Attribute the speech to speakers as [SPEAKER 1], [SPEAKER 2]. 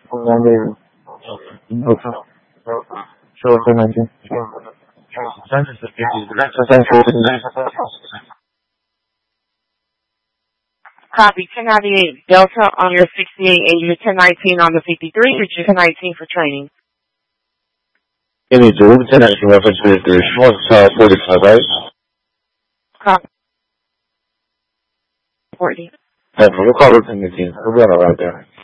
[SPEAKER 1] Okay. Show us 19.
[SPEAKER 2] Copy 1098 Delta on your 68 and your 1019 on the 53, or 1019 for training.
[SPEAKER 1] Any do 1019 reference 53. 45, right?
[SPEAKER 2] Copy 40.
[SPEAKER 1] We'll call it 1019. We'll run around there.